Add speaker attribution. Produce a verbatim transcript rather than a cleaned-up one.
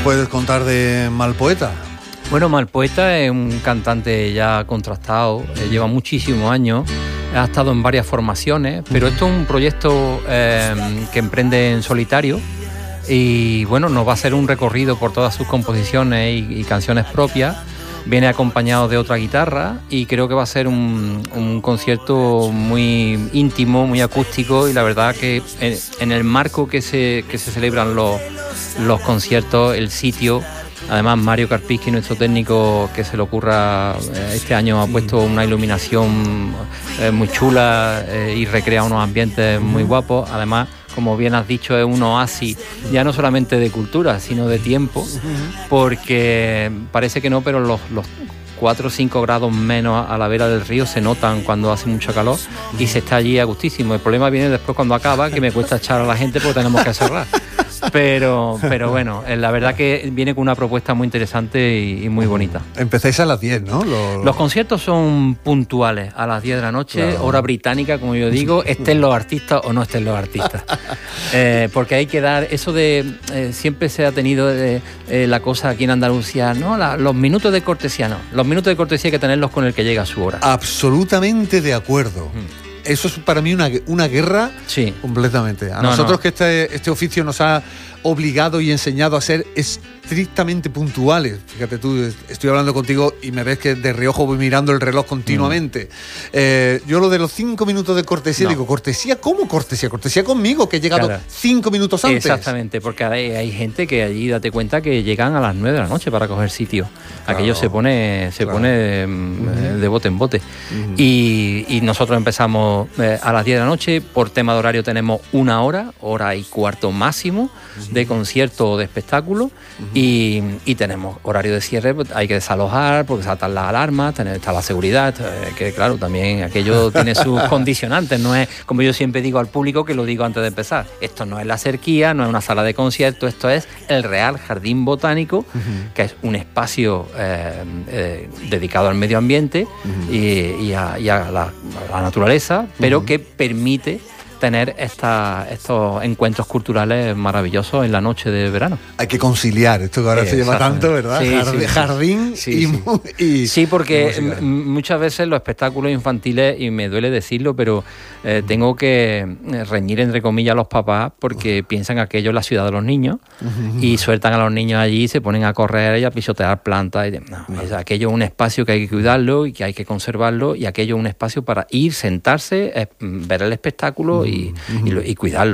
Speaker 1: puedes contar de Malpoeta?
Speaker 2: Bueno, Malpoeta es un cantante ya contrastado, eh, lleva muchísimos años, ha estado en varias formaciones, pero esto es un proyecto eh, que emprende en solitario y bueno, nos va a hacer un recorrido por todas sus composiciones y, y canciones propias. Viene acompañado de otra guitarra y creo que va a ser un, un concierto muy íntimo, muy acústico, y la verdad que en, en el marco que se, que se celebran los, los conciertos, el sitio, además Mario Karpinski, nuestro técnico, que se le ocurra este año, ha puesto una iluminación eh, muy chula eh, y recrea unos ambientes muy guapos. Además, como bien has dicho, es un oasis ya no solamente de cultura, sino de tiempo, porque parece que no, pero los, los cuatro o cinco grados menos a la vera del río se notan cuando hace mucho calor y se está allí a gustísimo. El problema viene después cuando acaba, que me cuesta echar a la gente porque tenemos que cerrar. Pero, pero bueno, la verdad que viene con una propuesta muy interesante y, y muy bonita.
Speaker 1: Empezáis a las diez, ¿no? Los,
Speaker 2: los conciertos son puntuales, a las diez de la noche, claro. Hora británica, como yo digo, estén los artistas o no estén los artistas. Eh, porque hay que dar, eso de, eh, siempre se ha tenido eh, eh, la cosa aquí en Andalucía, ¿no? La, los minutos de cortesía, no. Los minutos de cortesía hay que tenerlos con el que llega a su hora.
Speaker 1: Absolutamente de acuerdo. Mm. Eso es para mí una, una guerra, sí, completamente. A no, nosotros no. que este, este oficio nos ha obligado y enseñado a ser estrictamente puntuales. Fíjate tú, estoy hablando contigo y me ves que de reojo voy mirando el reloj continuamente. Mm. Eh, yo lo de los cinco minutos de cortesía, no. digo, ¿cortesía? ¿Cómo cortesía? Cortesía conmigo, que he llegado claro. cinco minutos antes.
Speaker 2: Exactamente, porque hay, hay gente que allí, date cuenta, que llegan a las nueve de la noche para coger sitio. Claro. Aquello se pone, se claro. pone de, uh-huh. de bote en bote. Uh-huh. Y, y nosotros empezamos eh, a las diez de la noche. Por tema de horario tenemos una hora, hora y cuarto máximo, uh-huh. de concierto o de espectáculo. Uh-huh. y, y tenemos horario de cierre. Hay que desalojar porque saltan las alarmas, tener, está la seguridad, eh, que claro, también aquello tiene sus condicionantes. No es, como yo siempre digo al público, que lo digo antes de empezar, esto no es la Cerquía, no es una sala de concierto, esto es el Real Jardín Botánico, uh-huh. que es un espacio eh, eh, dedicado al medio ambiente uh-huh. y, y, a, y a, la, a la naturaleza, pero uh-huh. que permite tener esta, estos encuentros culturales maravillosos en la noche de verano.
Speaker 1: Hay que conciliar, esto que ahora sí, se llama tanto, ¿verdad?
Speaker 2: Sí,
Speaker 1: jardín,
Speaker 2: sí,
Speaker 1: jardín
Speaker 2: sí,
Speaker 1: y,
Speaker 2: sí.
Speaker 1: y...
Speaker 2: Sí, porque y muchas veces los espectáculos infantiles, y me duele decirlo, pero eh, tengo que reñir entre comillas a los papás porque uh-huh. piensan que aquello es la ciudad de los niños uh-huh. y sueltan a los niños allí y se ponen a correr y a pisotear plantas. Y de, no, uh-huh. es, aquello es un espacio que hay que cuidarlo y que hay que conservarlo, y aquello es un espacio para ir, sentarse, eh, ver el espectáculo uh-huh. y, y, y cuidarlo.